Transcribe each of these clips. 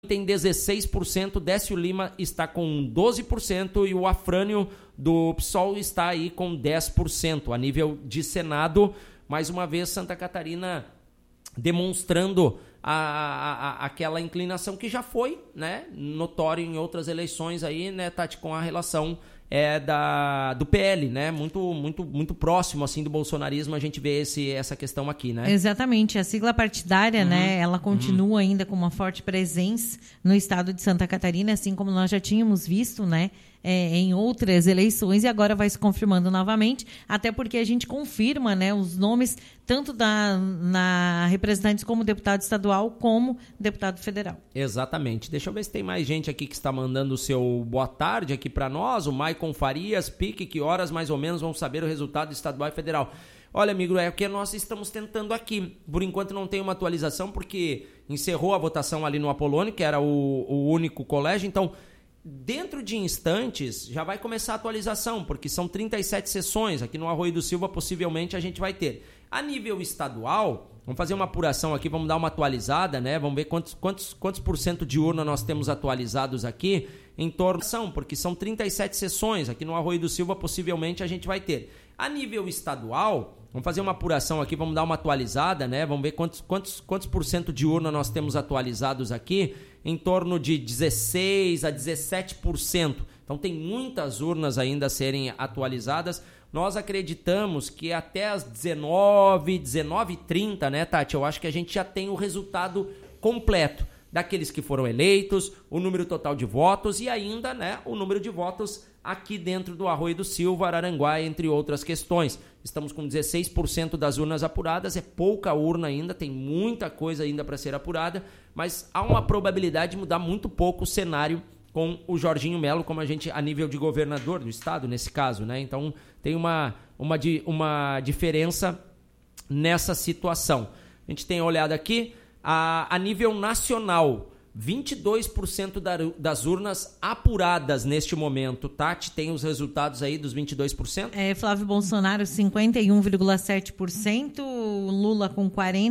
tem 16%, Décio Lima está com 12% e o Afrânio do PSOL está aí com 10%. A nível de Senado, mais uma vez Santa Catarina demonstrando aquela inclinação que já foi, né, notório em outras eleições aí, né, Tati, com a relação do PL, né, muito próximo assim do bolsonarismo, a gente vê essa questão aqui, né? Exatamente, a sigla partidária, né, ela continua ainda com uma forte presença no estado de Santa Catarina, assim como nós já tínhamos visto, né, em outras eleições, e agora vai se confirmando novamente, até porque a gente confirma, né, os nomes tanto na representantes como deputado estadual como deputado federal. Exatamente. Deixa eu ver se tem mais gente aqui que está mandando o seu boa tarde aqui para nós. O Maicon Farias, pique, que horas mais ou menos vão saber o resultado estadual e federal? Olha, amigo, é o que nós estamos tentando aqui. Por enquanto não tem uma atualização, porque encerrou a votação ali no Apolônio, que era o único colégio, então dentro de instantes já vai começar a atualização, porque são 37 sessões. Aqui no Arroio do Silva possivelmente a gente vai ter. A nível estadual, vamos fazer uma apuração aqui, vamos dar uma atualizada, né? Vamos ver quantos por cento de urna nós temos atualizados aqui em torno, porque são 37 sessões. Aqui no Arroio do Silva possivelmente a gente vai ter. A nível estadual, vamos fazer uma apuração aqui, vamos dar uma atualizada, né? Vamos ver quantos por cento de urna nós temos atualizados aqui, em torno de 16% a 17%. Então tem muitas urnas ainda a serem atualizadas. Nós acreditamos que até as 19h30, né, Tati? Eu acho que a gente já tem o resultado completo daqueles que foram eleitos, o número total de votos e ainda, né, o número de votos aqui dentro do Arroio do Silva, Araranguá, entre outras questões. Estamos com 16% das urnas apuradas, é pouca urna ainda, tem muita coisa ainda para ser apurada, mas há uma probabilidade de mudar muito pouco o cenário com o Jorginho Melo, como a gente, a nível de governador do estado, nesse caso, né? Então, tem uma diferença nessa situação. A gente tem olhado aqui, a nível nacional, 22% das urnas apuradas neste momento. Tati, tem os resultados aí dos 22%? Flávio Bolsonaro, 51,7%, Lula com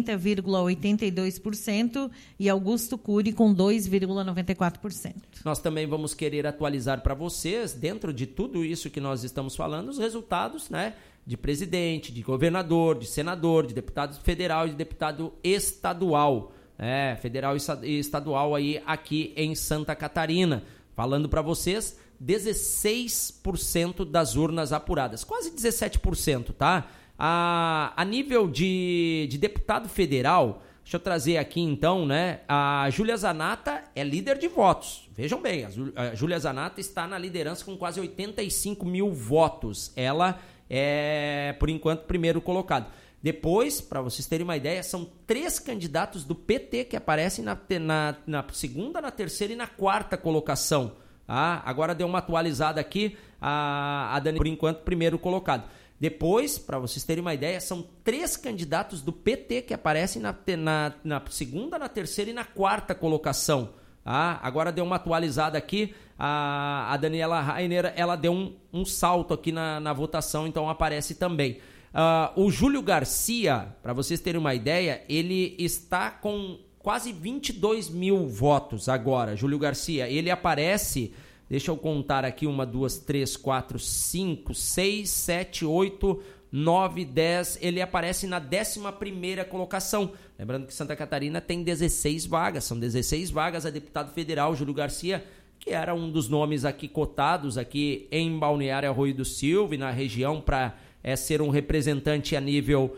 40,82% e Augusto Cury com 2,94%. Nós também vamos querer atualizar para vocês, dentro de tudo isso que nós estamos falando, os resultados, né, de presidente, de governador, de senador, de deputado federal e de deputado estadual. Federal e estadual aí aqui em Santa Catarina. Falando para vocês, 16% das urnas apuradas, quase 17%, tá? A nível de deputado federal, deixa eu trazer aqui então, né? A Júlia Zanata é líder de votos. Vejam bem, a Júlia Zanata está na liderança com quase 85 mil votos. Ela é, por enquanto, primeiro colocado. Depois, para vocês terem uma ideia, são 3 candidatos do PT que aparecem na segunda, na terceira e na quarta colocação. Agora deu uma atualizada aqui, a Dani, por enquanto, primeiro colocado. Depois, para vocês terem uma ideia, são 3 candidatos do PT que aparecem na segunda, na terceira e na quarta colocação. Agora deu uma atualizada aqui, a Daniela Rainer, ela deu um salto aqui na votação, então aparece também. O Júlio Garcia, para vocês terem uma ideia, ele está com quase 22 mil votos agora. Júlio Garcia, ele aparece, deixa eu contar aqui, 1, 2, 3, 4, 5, 6, 7, 8, 9, 10, ele aparece na 11ª colocação. Lembrando que Santa Catarina tem 16 vagas, são 16 vagas a deputado federal. Júlio Garcia, que era um dos nomes aqui cotados aqui em Balneário Arroio do Silva e na região para ser um representante a nível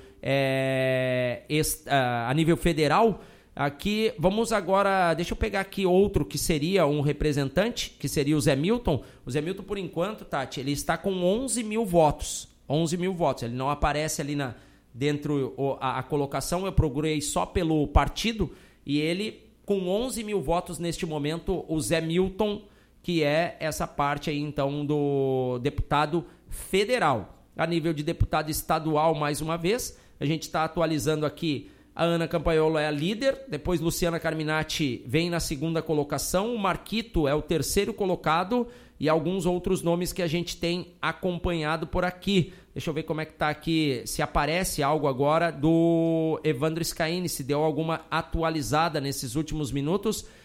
federal. Aqui, vamos agora, deixa eu pegar aqui outro que seria um representante, que seria o Zé Milton. O Zé Milton, por enquanto, Tati, ele está com 11 mil votos. 11 mil votos, ele não aparece ali dentro a colocação, eu procurei só pelo partido, e ele com 11 mil votos neste momento, o Zé Milton, que é essa parte aí então do deputado federal. A nível de deputado estadual, mais uma vez, a gente está atualizando aqui, a Ana Campaiolo é a líder, depois Luciana Carminati vem na 2ª colocação, o Marquito é o 3º colocado e alguns outros nomes que a gente tem acompanhado por aqui. Deixa eu ver como é que está aqui, se aparece algo agora do Evandro Scaini, se deu alguma atualizada nesses últimos minutos.